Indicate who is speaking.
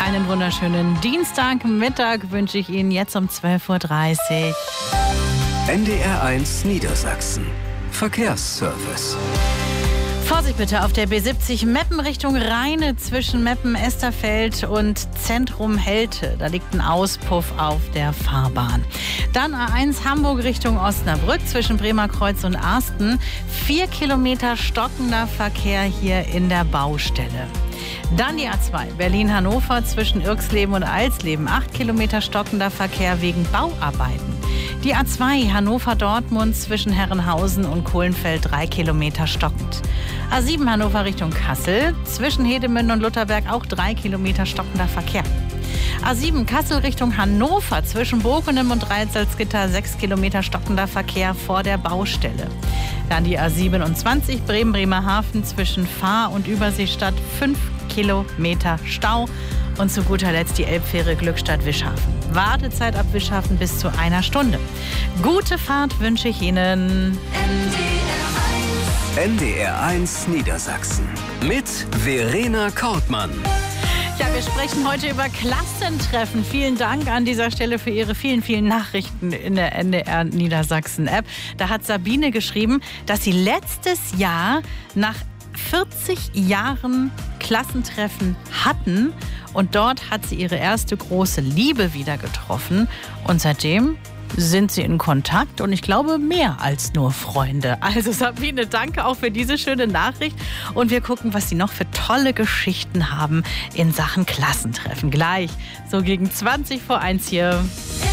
Speaker 1: einen wunderschönen Dienstagmittag wünsche ich Ihnen jetzt um 12.30 Uhr.
Speaker 2: NDR1 Niedersachsen. Verkehrsservice.
Speaker 1: Vorsicht bitte auf der B70 Meppen Richtung Rheine zwischen Meppen-Esterfeld und Zentrum Helte. Da liegt ein Auspuff auf der Fahrbahn. Dann A1 Hamburg Richtung Osnabrück zwischen Bremerkreuz und Arsten. 4 Kilometer stockender Verkehr hier in der Baustelle. Dann die A2 Berlin-Hannover zwischen Irxleben und Alsleben. 8 Kilometer stockender Verkehr wegen Bauarbeiten. Die A2 Hannover-Dortmund zwischen Herrenhausen und Kohlenfeld 3 Kilometer stockend. A7 Hannover Richtung Kassel zwischen Hedemünde und Lutherberg auch 3 Kilometer stockender Verkehr. A7 Kassel Richtung Hannover zwischen Bokenem und Reitsalzgitter 6 Kilometer stockender Verkehr vor der Baustelle. Dann die A27 Bremen-Bremerhaven zwischen Fahr- und Überseestadt 5 Kilometer Stau. Und zu guter Letzt die Elbfähre Glückstadt-Wischhafen. Wartezeit ab Wischhafen bis zu 1 Stunde. Gute Fahrt wünsche ich Ihnen.
Speaker 2: NDR1 Niedersachsen. Mit Verena Kortmann.
Speaker 1: Ja, wir sprechen heute über Klassentreffen. Vielen Dank an dieser Stelle für Ihre vielen, vielen Nachrichten in der NDR Niedersachsen App. Da hat Sabine geschrieben, dass sie letztes Jahr nach 40 Jahren Klassentreffen hatten und dort hat sie ihre erste große Liebe wieder getroffen und seitdem sind sie in Kontakt und ich glaube mehr als nur Freunde. Also Sabine, danke auch für diese schöne Nachricht und wir gucken, was Sie noch für tolle Geschichten haben in Sachen Klassentreffen. Gleich so gegen 20 vor 1 hier.